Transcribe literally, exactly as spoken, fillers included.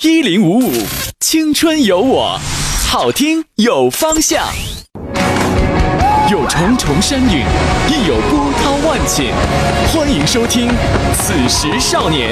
一零五五，青春有我，好听有方向。有重重山岭，亦有波涛万顷。欢迎收听《此时少年》。